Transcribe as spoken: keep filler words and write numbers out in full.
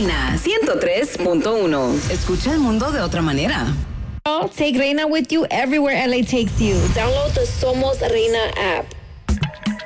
Reina ciento tres punto uno. Escucha el mundo de otra manera. Take Reina with you everywhere L A takes you. Download the Somos Reina app.